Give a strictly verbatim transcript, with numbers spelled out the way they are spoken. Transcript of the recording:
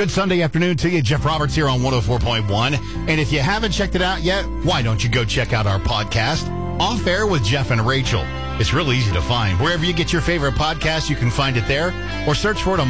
Good Sunday afternoon to you. Jeff Roberts here on one oh four point one. And if you haven't checked it out yet, why don't you go check out our podcast, Off Air with Jeff and Rachel. It's real easy to find. Wherever you get your favorite podcast, you can find it there, or search for it on